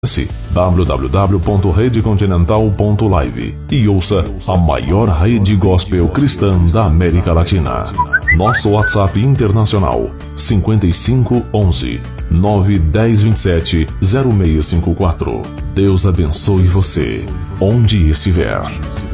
www.redecontinental.live e ouça a maior rede gospel cristã da América Latina. Nosso WhatsApp internacional 55 11 910 27 0654. Deus abençoe você, onde estiver.